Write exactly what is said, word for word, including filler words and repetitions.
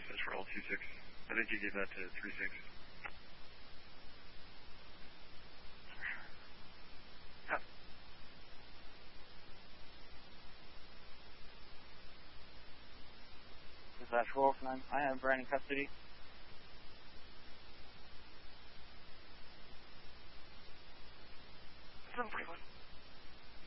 That's for L two six. I think you gave that to three six. Yeah. Dispatch Wolf nine. I have Brandon custody.